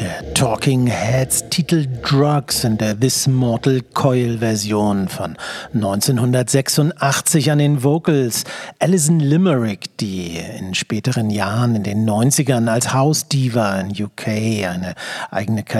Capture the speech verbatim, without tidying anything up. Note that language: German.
der Talking Heads Titel Drugs in der This Mortal Coil Version von neunzehnhundertsechsundachtzig an den Vocals Alison Limerick, die in späteren Jahren in den neunzigern als House Diva in U K eine eigene Karriere